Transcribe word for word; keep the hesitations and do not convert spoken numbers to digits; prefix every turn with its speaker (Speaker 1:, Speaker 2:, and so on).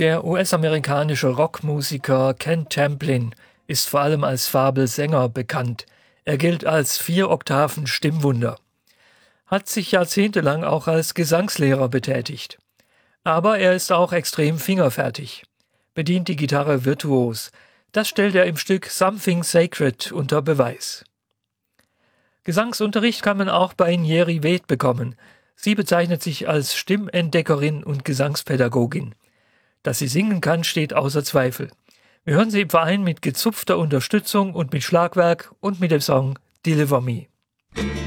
Speaker 1: Der U S-amerikanische Rockmusiker Ken Tamplin ist vor allem als Fabelsänger bekannt. Er gilt als Vier-Oktaven-Stimmwunder, hat sich jahrzehntelang auch als Gesangslehrer betätigt. Aber er ist auch extrem fingerfertig, bedient die Gitarre virtuos. Das stellt er im Stück Something Sacred unter Beweis. Gesangsunterricht kann man auch bei Njeri Wed bekommen. Sie bezeichnet sich als Stimmentdeckerin und Gesangspädagogin. Dass sie singen kann, steht außer Zweifel. Wir hören sie im Verein mit gezupfter Unterstützung und mit Schlagwerk und mit dem Song Deliver Me.